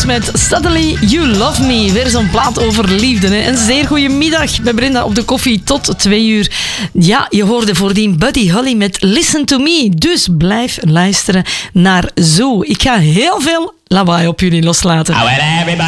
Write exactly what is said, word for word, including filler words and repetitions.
met Suddenly You Love Me. Weer zo'n plaat over liefde. Hè? Een zeer goede middag bij Brenda op de koffie tot twee uur. Ja, je hoorde voordien Buddy Holly met Listen to Me. Dus blijf luisteren naar Zo. Ik ga heel veel lawaai op jullie loslaten.